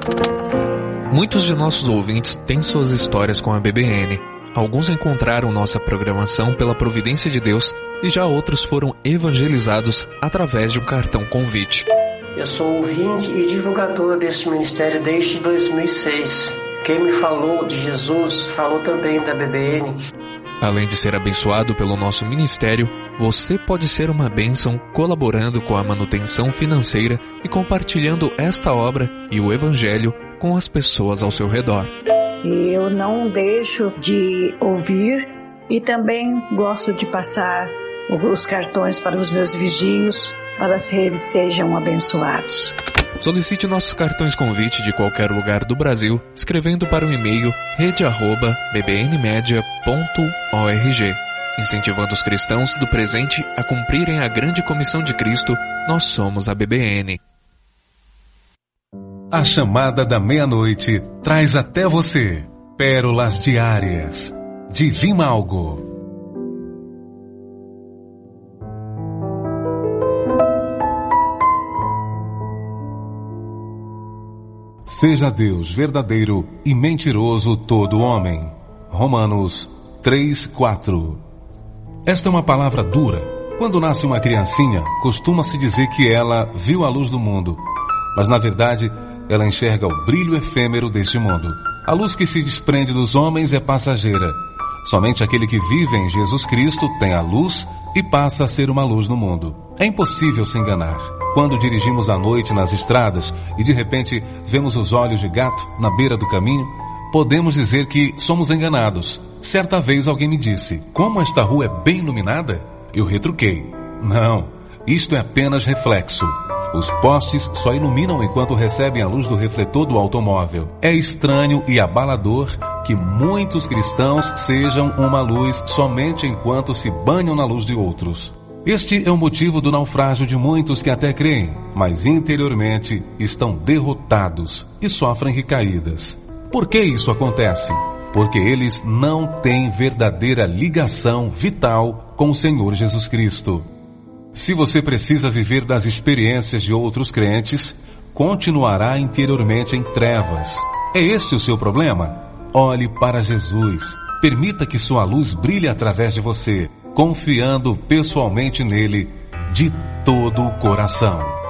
Muitos de nossos ouvintes têm suas histórias com a BBN. Alguns encontraram nossa programação pela providência de Deus e já outros foram evangelizados através de um cartão convite. Eu sou ouvinte e divulgador desse ministério desde 2006. Quem me falou de Jesus falou também da BBN. Além de ser abençoado pelo nosso ministério, você pode ser uma bênção colaborando com a manutenção financeira e compartilhando esta obra e o Evangelho com as pessoas ao seu redor. Eu não deixo de ouvir e também gosto de passar os cartões para os meus vizinhos para que eles sejam abençoados. Solicite nossos cartões convite de qualquer lugar do Brasil, escrevendo para o e-mail rede@bbnmedia.org. Incentivando os cristãos do presente a cumprirem a grande comissão de Cristo, nós somos a BBN. A chamada da meia-noite traz até você pérolas diárias de Vimalgo. Seja Deus verdadeiro e mentiroso todo homem. Romanos 3:4. Esta é uma palavra dura. Quando nasce uma criancinha, costuma-se dizer que ela viu a luz do mundo. Mas na verdade, ela enxerga o brilho efêmero deste mundo. A luz que se desprende dos homens é passageira. Somente aquele que vive em Jesus Cristo tem a luz e passa a ser uma luz no mundo. É impossível se enganar. Quando dirigimos à noite nas estradas e de repente vemos os olhos de gato na beira do caminho, podemos dizer que somos enganados. Certa vez alguém me disse: "Como esta rua é bem iluminada?" Eu retruquei: "Não, isto é apenas reflexo. Os postes só iluminam enquanto recebem a luz do refletor do automóvel. É estranho e abalador que muitos cristãos sejam uma luz somente enquanto se banham na luz de outros. Este é o motivo do naufrágio de muitos que até creem, mas interiormente estão derrotados e sofrem recaídas. Por que isso acontece? Porque eles não têm verdadeira ligação vital com o Senhor Jesus Cristo. Se você precisa viver das experiências de outros crentes, continuará interiormente em trevas. É este o seu problema? Olhe para Jesus. Permita que sua luz brilhe através de você, confiando pessoalmente nele de todo o coração.